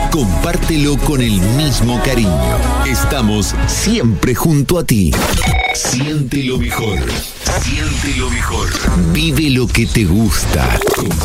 Compártelo con el mismo cariño. Estamos siempre junto a ti. Siente lo mejor. Siente lo mejor. Vive lo que te gusta. Con